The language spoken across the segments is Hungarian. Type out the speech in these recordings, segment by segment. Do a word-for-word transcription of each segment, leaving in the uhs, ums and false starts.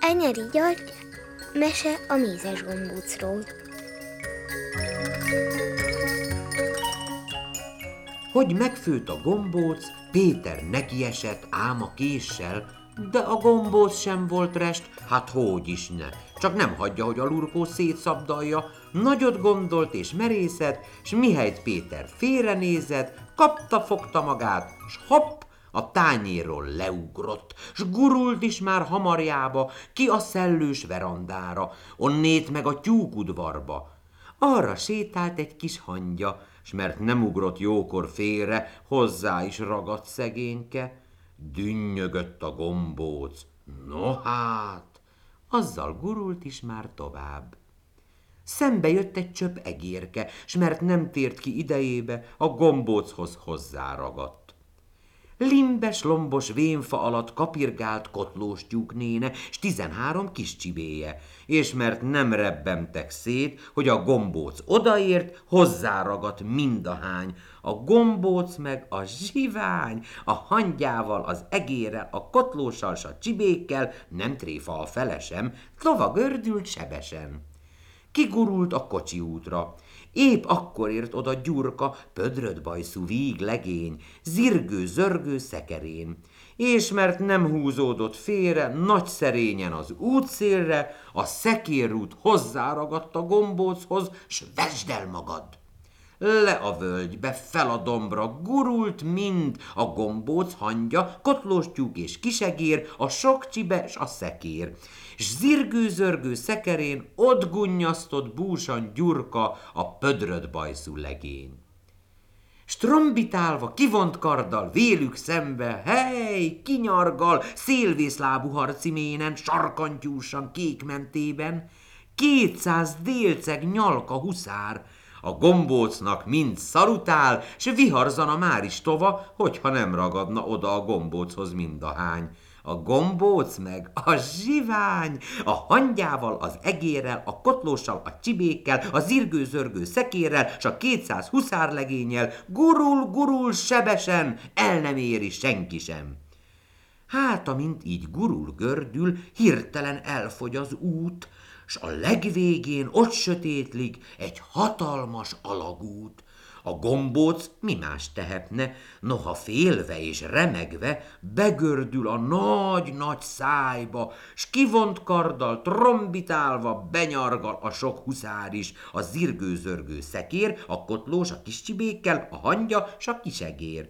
Enyeri György, mese a mézes gombócról. Hogy megfőtt a gombóc, Péter nekiesett ám a késsel, de a gombóc sem volt rest, hát hogy is ne. Csak nem hagyja, hogy a lurkó szétszabdalja, nagyot gondolt és merészet, s mihelyt Péter félrenézett, kapta-fogta magát, s hopp, a tányérról leugrott, s gurult is már hamarjába, ki a szellős verandára, onnét meg a tyúkudvarba. Arra sétált egy kis hangya, s mert nem ugrott jókor félre, hozzá is ragadt szegényke. Dünnyögött a gombóc. No hát, azzal gurult is már tovább. Szembe jött egy csöp egérke, s mert nem tért ki idejébe, a gombóchoz hozzáragadt. Limbes, lombos vénfa alatt kapirgált kotlós tyúknéne, s tizenhárom kis csibéje, és mert nem rebbemtek szét, hogy a gombóc odaért, hozzáragadt mindahány. A gombóc meg a zsivány, a hangyával, az egérrel, a kotlóssal, s a csibékkel, nem tréfa a felesem, lova gördült sebesen. Kigurult a kocsi útra. Épp akkor ért oda Gyurka, pödröd bajszú víg legény, zirgő-zörgő szekerén, és mert nem húzódott félre, nagy szerényen az útszélre, a szekérút hozzáragadt a gombóchoz, s vesd el magad! Le a völgybe, fel a dombra, gurult mind a gombóc, hangya, kotlós tyúk és kisegér, a sok csibe s a szekér, s zirgő-zörgő szekerén ott gunnyasztott búsan Gyurka, a pödröd bajszú legény. S trombitálva, kivont karddal, vélük szembe, hely, kinyargal, szélvészlábú harciménen, sarkantyúsan, kékmentében, kétszáz délceg nyalka huszár, a gombócnak mind szalutál, s viharzana már is tova, hogyha nem ragadna oda a gombóchoz mindahány. A gombóc meg a zsivány, a hangyával, az egérrel, a kotlóssal, a csibékkel, a zirgő-zörgő szekérrel, s a kétszáz huszárlegénnyel gurul, gurul sebesen, el nem éri senki sem. Hát, amint így gurul gördül, hirtelen elfogy az út, s a legvégén ott sötétlig egy hatalmas alagút. A gombóc mi más tehetne, noha félve és remegve begördül a nagy-nagy szájba, s kivont karddal, trombitálva benyargal a sok huszár is, a zirgő-zörgő szekér, a kotlós, a kis csibékkel, a hangya, s a kisegér.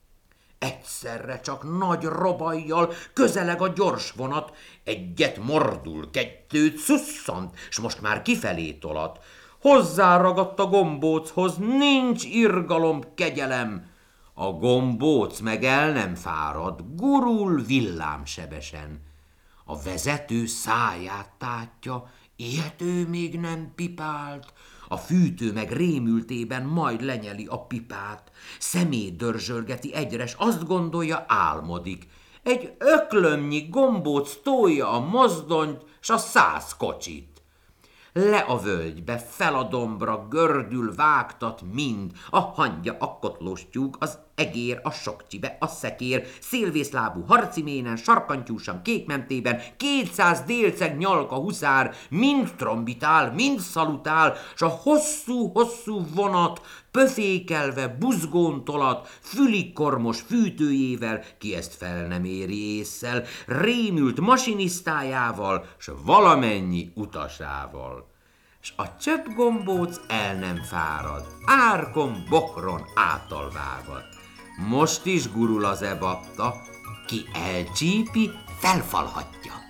Egyszerre csak nagy robajjal közeleg a gyors vonat, egyet mordul, kettőt szusszant, s most már kifelé tolat. Hozzáragadt a gombóchoz, nincs irgalom, kegyelem. A gombóc meg el nem fárad, gurul villámsebesen. A vezető száját tátja, ilyet ő még nem pipált. A fűtő meg rémültében majd lenyeli a pipát. Szemét dörzsölgeti egyre, s azt gondolja, álmodik. Egy öklömnyi gombóc tolja a mozdonyt, s a száz kocsit. Le a völgybe, fel a dombra, gördül, vágtat mind, a hangya, a kotlós tyúk, az egér, a sok csibe, a szekér, szélvészlábú harciménen, sarkantyúsan, kékmentében, kétszáz délceg nyalka huszár, mind trombitál, mind szalutál, s a hosszú-hosszú vonat, pöfékelve, buzgón tolat, fülikormos fűtőjével, ki ezt fel nem éri ésszel, rémült masinisztájával, s valamennyi utasával. S a csöpgombóc el nem fárad, árkon, bokron átalvágad. Most is gurul az ebatta, ki elcsípi, felfalhatja.